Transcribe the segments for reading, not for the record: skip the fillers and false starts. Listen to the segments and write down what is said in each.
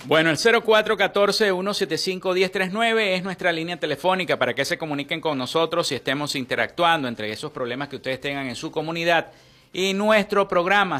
Bueno, el 0414-175-1039 es nuestra línea telefónica para que se comuniquen con nosotros y estemos interactuando entre esos problemas que ustedes tengan en su comunidad. Y nuestro programa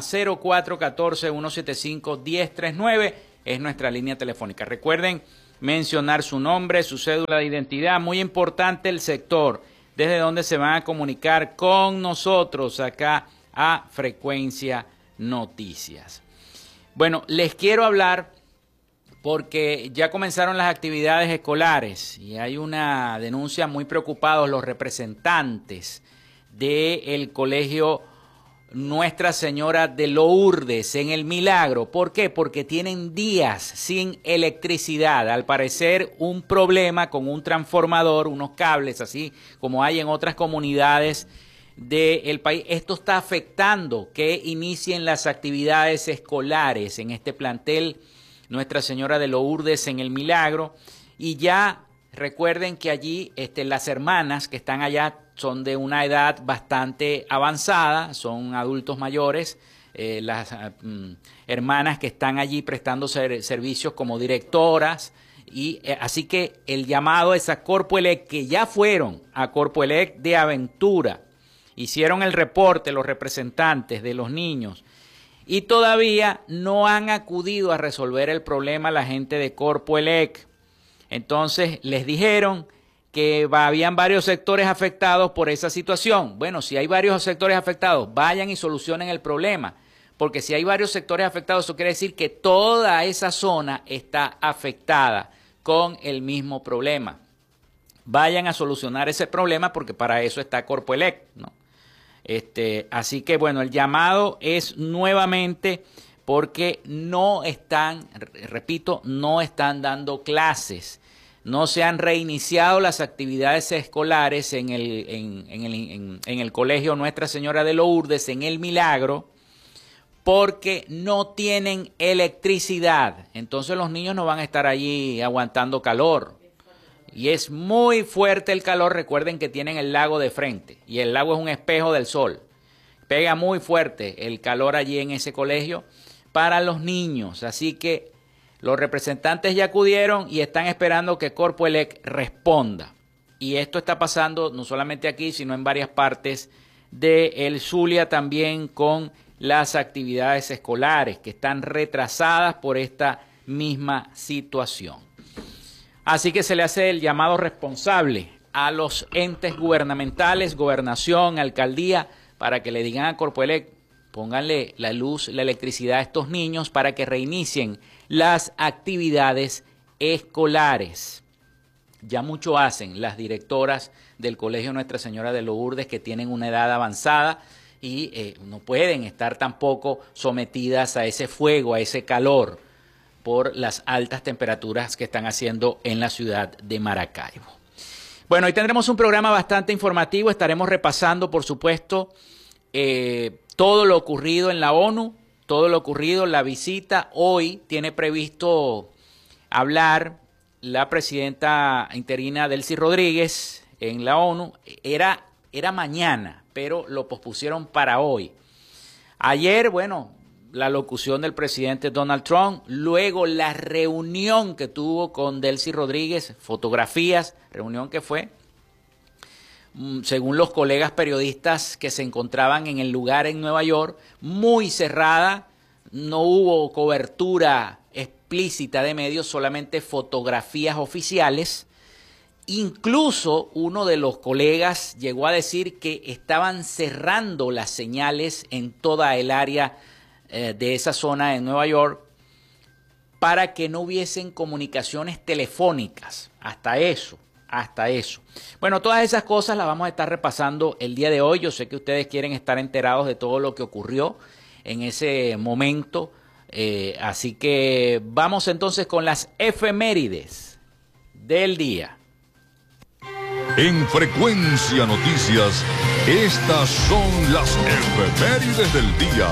0414-175-1039 es nuestra línea telefónica. Recuerden mencionar su nombre, su cédula de identidad. Muy importante el sector desde donde se van a comunicar con nosotros acá a Frecuencia Noticias. Bueno, les quiero hablar porque ya comenzaron las actividades escolares y hay una denuncia muy preocupados los representantes del colegio Nuestra Señora de Lourdes en El Milagro. ¿Por qué? Porque tienen días sin electricidad. Al parecer un problema con un transformador, unos cables así como hay en otras comunidades del país. Esto está afectando que inicien las actividades escolares en este plantel Nuestra Señora de Lourdes en El Milagro. Y ya recuerden que allí las hermanas que están allá son de una edad bastante avanzada, son adultos mayores, las hermanas que están allí prestando servicios como directoras, y así que el llamado es a Corpoelec, que ya fueron a Corpoelec de Aventura, hicieron el reporte los representantes de los niños, y todavía no han acudido a resolver el problema la gente de Corpoelec. Entonces les dijeron que habían varios sectores afectados por esa situación. Bueno, si hay varios sectores afectados, vayan y solucionen el problema, porque si hay varios sectores afectados, eso quiere decir que toda esa zona está afectada con el mismo problema. Vayan a solucionar ese problema porque para eso está Corpoelec, ¿no? Así que bueno, el llamado es nuevamente porque no están, repito, no están dando clases. No se han reiniciado las actividades escolares en el colegio Nuestra Señora de Lourdes, en El Milagro, porque no tienen electricidad. Entonces los niños no van a estar allí aguantando calor. Y es muy fuerte el calor. Recuerden que tienen el lago de frente y el lago es un espejo del sol. Pega muy fuerte el calor allí en ese colegio para los niños. Así que los representantes ya acudieron y están esperando que Corpoelec responda. Y esto está pasando no solamente aquí, sino en varias partes de el Zulia también, con las actividades escolares que están retrasadas por esta misma situación. Así que se le hace el llamado responsable a los entes gubernamentales, gobernación, alcaldía, para que le digan a Corpoelec, pónganle la luz, la electricidad a estos niños para que reinicien las actividades escolares. Ya mucho hacen las directoras del Colegio Nuestra Señora de Lourdes, que tienen una edad avanzada y no pueden estar tampoco sometidas a ese fuego, a ese calor, por las altas temperaturas que están haciendo en la ciudad de Maracaibo. Bueno, hoy tendremos un programa bastante informativo. Estaremos repasando, por supuesto, todo lo ocurrido en la ONU, todo lo ocurrido, la visita. Hoy tiene previsto hablar la presidenta interina Delcy Rodríguez en la ONU. Era mañana, pero lo pospusieron para hoy. Ayer, bueno, la locución del presidente Donald Trump, luego la reunión que tuvo con Delcy Rodríguez, fotografías, reunión que fue, según los colegas periodistas que se encontraban en el lugar en Nueva York, muy cerrada, no hubo cobertura explícita de medios, solamente fotografías oficiales. Incluso uno de los colegas llegó a decir que estaban cerrando las señales en toda el área de esa zona de Nueva York para que no hubiesen comunicaciones telefónicas. Hasta eso. Bueno, todas esas cosas las vamos a estar repasando el día de hoy. Yo sé que ustedes quieren estar enterados de todo lo que ocurrió en ese momento. Así que vamos entonces con las efemérides del día. En Frecuencia Noticias, estas son las efemérides del día.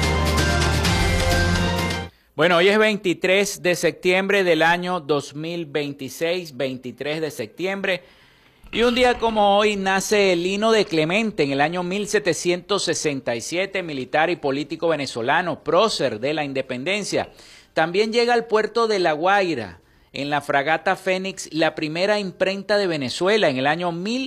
Bueno, hoy es 23 de septiembre del año 2026, 23 de septiembre. Y un día como hoy nace Lino de Clemente en el año 1767, militar y político venezolano, prócer de la independencia. También llega al puerto de La Guaira, en la fragata Fénix, la primera imprenta de Venezuela en el año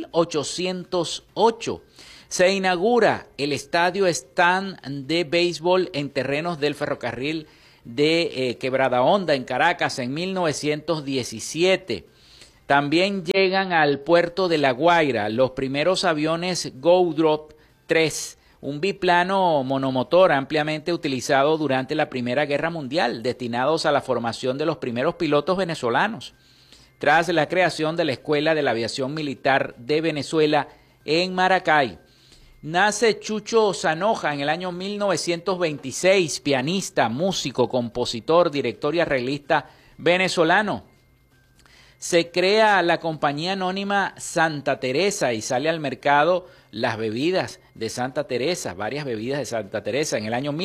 1808. Se inaugura el estadio Stand de béisbol en terrenos del ferrocarril de Quebrada Honda en Caracas en 1917. También llegan al puerto de La Guaira los primeros aviones Go-Drop 3, un biplano monomotor ampliamente utilizado durante la Primera Guerra Mundial, destinados a la formación de los primeros pilotos venezolanos. Tras la creación de la Escuela de la Aviación Militar de Venezuela en Maracay, nace Chucho Zanoja en el año 1926, pianista, músico, compositor, director y arreglista venezolano. Se crea la compañía anónima Santa Teresa y sale al mercado las bebidas de Santa Teresa, varias bebidas de Santa Teresa. En el año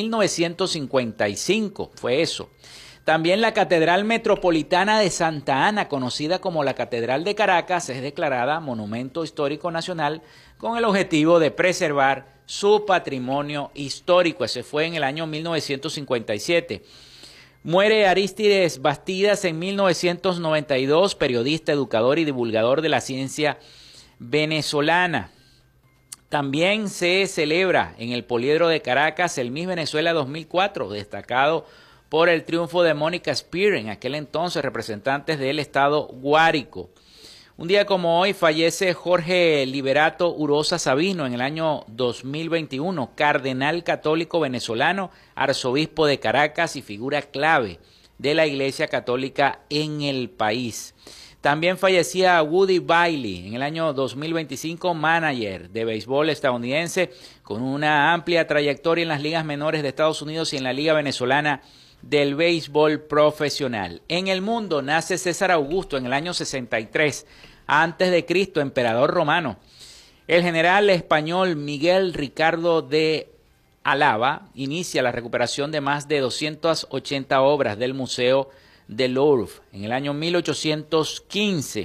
1955 fue eso. También la Catedral Metropolitana de Santa Ana, conocida como la Catedral de Caracas, es declarada Monumento Histórico Nacional con el objetivo de preservar su patrimonio histórico. Ese fue en el año 1957. Muere Arístides Bastidas en 1992, periodista, educador y divulgador de la ciencia venezolana. También se celebra en el Poliedro de Caracas el Miss Venezuela 2004, destacado por el triunfo de Mónica Spear, en aquel entonces representantes del estado Guárico. Un día como hoy fallece Jorge Liberato Urosa Sabino en el año 2021, cardenal católico venezolano, arzobispo de Caracas y figura clave de la Iglesia Católica en el país. También fallecía Woody Bailey en el año 2025, manager de béisbol estadounidense con una amplia trayectoria en las ligas menores de Estados Unidos y en la Liga Venezolana del béisbol profesional. En el mundo nace César Augusto en el año 63 antes de Cristo, emperador romano. El general español Miguel Ricardo de Alava inicia la recuperación de más de 280 obras del Museo del Louvre en el año 1815.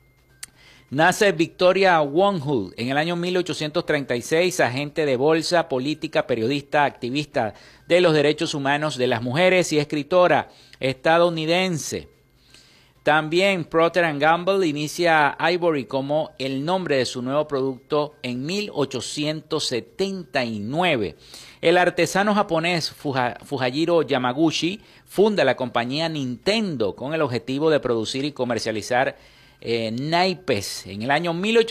Nace Victoria Wonhul en el año 1836, agente de bolsa, política, periodista, activista de los derechos humanos de las mujeres y escritora estadounidense. También Procter & Gamble inicia Ivory como el nombre de su nuevo producto en 1879. El artesano japonés Fujajiro Yamaguchi funda la compañía Nintendo con el objetivo de producir y comercializar naipes en el año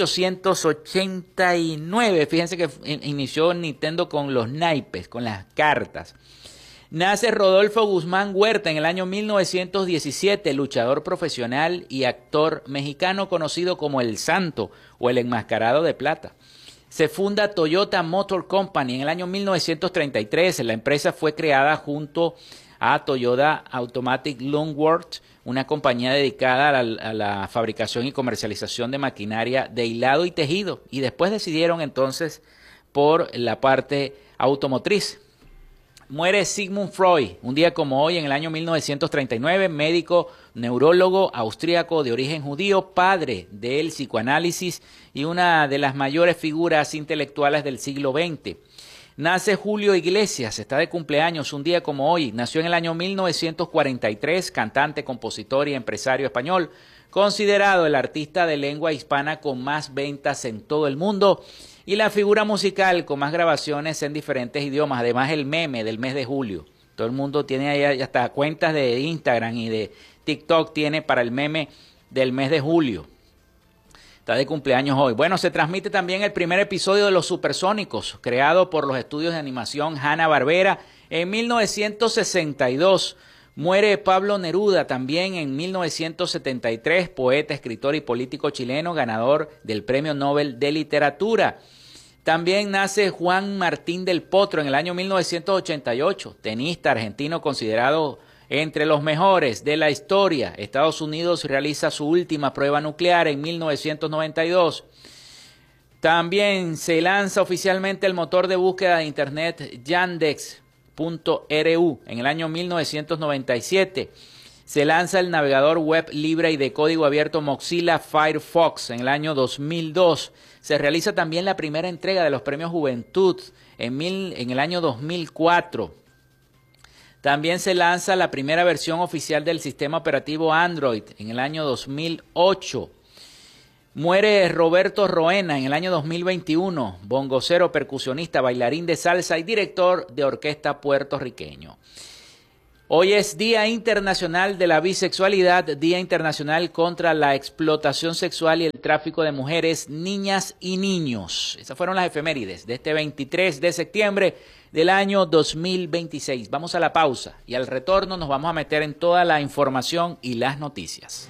1889. Fíjense que inició Nintendo con los naipes, con las cartas. Nace Rodolfo Guzmán Huerta en el año 1917, luchador profesional y actor mexicano conocido como El Santo o El Enmascarado de Plata. Se funda Toyota Motor Company en el año 1933. La empresa fue creada junto a Toyota Automatic Loanworth, una compañía dedicada a la fabricación y comercialización de maquinaria de hilado y tejido. Y después decidieron entonces por la parte automotriz. Muere Sigmund Freud, un día como hoy en el año 1939, médico, neurólogo austríaco de origen judío, padre del psicoanálisis y una de las mayores figuras intelectuales del siglo XX. Nace Julio Iglesias, está de cumpleaños un día como hoy, nació en el año 1943, cantante, compositor y empresario español, considerado el artista de lengua hispana con más ventas en todo el mundo y la figura musical con más grabaciones en diferentes idiomas, además el meme del mes de julio. Todo el mundo tiene ahí hasta cuentas de Instagram y de TikTok tiene para el meme del mes de julio. Está de cumpleaños hoy. Bueno, se transmite también el primer episodio de Los Supersónicos, creado por los estudios de animación Hanna-Barbera en 1962. Muere Pablo Neruda también en 1973, poeta, escritor y político chileno, ganador del Premio Nobel de Literatura. También nace Juan Martín del Potro en el año 1988, tenista argentino considerado entre los mejores de la historia. Estados Unidos realiza su última prueba nuclear en 1992. También se lanza oficialmente el motor de búsqueda de Internet Yandex.ru en el año 1997. Se lanza el navegador web libre y de código abierto Mozilla Firefox en el año 2002. Se realiza también la primera entrega de los premios Juventud en el año 2004. También se lanza la primera versión oficial del sistema operativo Android en el año 2008. Muere Roberto Roena en el año 2021, bongocero, percusionista, bailarín de salsa y director de orquesta puertorriqueño. Hoy es Día Internacional de la Bisexualidad, Día Internacional contra la Explotación Sexual y el Tráfico de Mujeres, Niñas y Niños. Esas fueron las efemérides de este 23 de septiembre del año 2026. Vamos a la pausa y al retorno nos vamos a meter en toda la información y las noticias.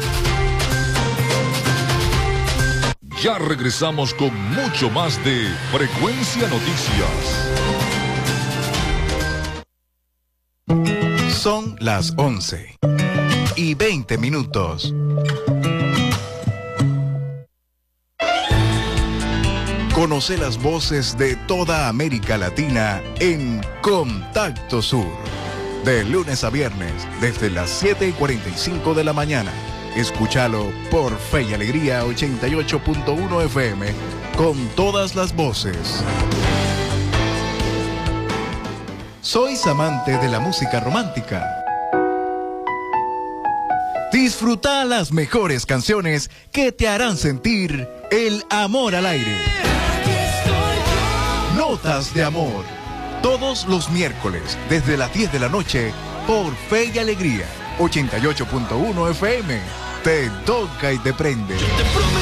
Ya regresamos con mucho más de Frecuencia Noticias. Son las 11:20. Conoce las voces de toda América Latina en Contacto Sur. De lunes a viernes, desde las 7:45 de la mañana. Escúchalo por Fe y Alegría 88.1 FM, con todas las voces. ¿Sois amante de la música romántica? Disfruta las mejores canciones que te harán sentir el amor al aire. Notas de Amor, todos los miércoles desde las 10 de la noche por Fe y Alegría 88.1 FM. Te toca y te prende.